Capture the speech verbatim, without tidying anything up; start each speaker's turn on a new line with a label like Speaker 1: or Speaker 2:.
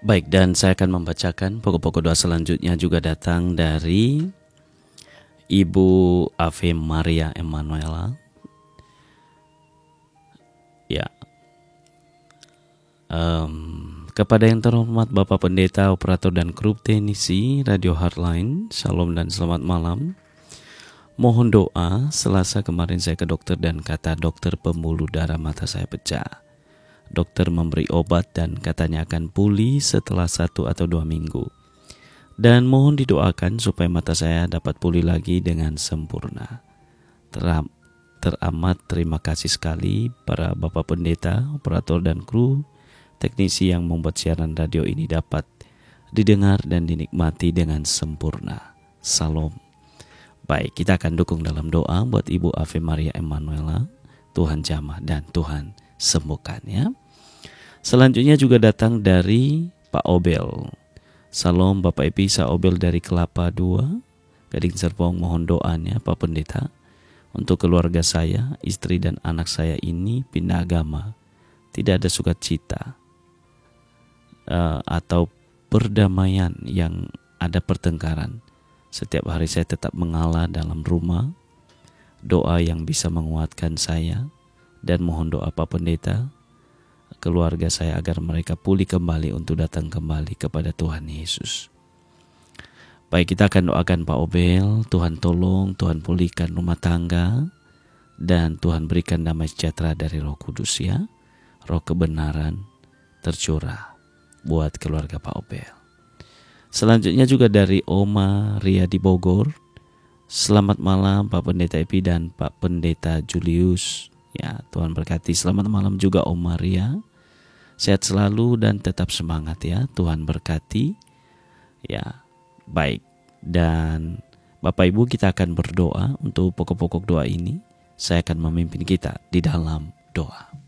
Speaker 1: Baik, dan saya akan membacakan pokok-pokok doa selanjutnya juga datang dari Ibu Ave Maria Emanuela. Ya, um, kepada yang terhormat Bapak Pendeta, Operator dan Kru Teknisi Radio Heartline, Shalom dan selamat malam. Mohon doa, Selasa kemarin saya ke dokter dan kata dokter pembuluh darah mata saya pecah. Dokter memberi obat dan katanya akan pulih setelah satu atau dua minggu. Dan mohon didoakan supaya mata saya dapat pulih lagi dengan sempurna. Teram, teramat terima kasih sekali para Bapak Pendeta, Operator dan Kru Teknisi yang membuat siaran radio ini dapat didengar dan dinikmati dengan sempurna. Salam. Baik, kita akan dukung dalam doa buat Ibu Ave Maria Emanuela. Tuhan jamah dan Tuhan sembuhkan ya. Selanjutnya juga datang dari Pak Obel. Salam Bapak Epi, saya Obel dari Kelapa dua, Gading Serpong. Mohon doanya Pak Pendeta untuk keluarga saya, istri dan anak saya ini pindah agama. Tidak ada sukacita uh, atau perdamaian, yang ada pertengkaran. Setiap hari saya tetap mengalah dalam rumah. Doa yang bisa menguatkan saya. Dan mohon doa Pak Pendeta, keluarga saya agar mereka pulih kembali untuk datang kembali kepada Tuhan Yesus. Baik, kita akan doakan Pak Obel. Tuhan tolong, Tuhan pulihkan rumah tangga. Dan Tuhan berikan damai sejahtera dari Roh Kudus ya. Roh kebenaran tercurah buat keluarga Pak Obel. Selanjutnya juga dari Oma Ria di Bogor. Selamat malam Pak Pendeta Epi dan Pak Pendeta Julius. Ya, Tuhan berkati. Selamat malam juga Om Maria. Sehat selalu dan tetap semangat ya. Tuhan berkati. Ya, baik. Dan Bapak Ibu, kita akan berdoa untuk pokok-pokok doa ini. Saya akan memimpin kita di dalam doa.